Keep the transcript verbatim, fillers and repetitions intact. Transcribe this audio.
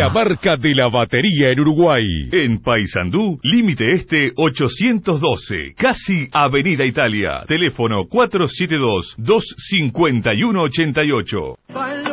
la marca de la batería en Uruguay. En Paysandú, Límite Este ochocientos doce, casi Avenida Italia. Teléfono cuatro siete dos, dos cinco uno, ocho ocho.